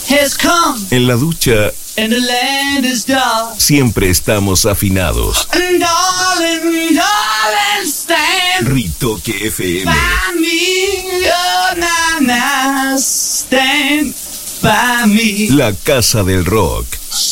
has come. En la ducha And the land is dark. siempre estamos afinados. And darling, darling, stand Ritoque FM. by me. Oh, na, na, stand by me. La casa del rock.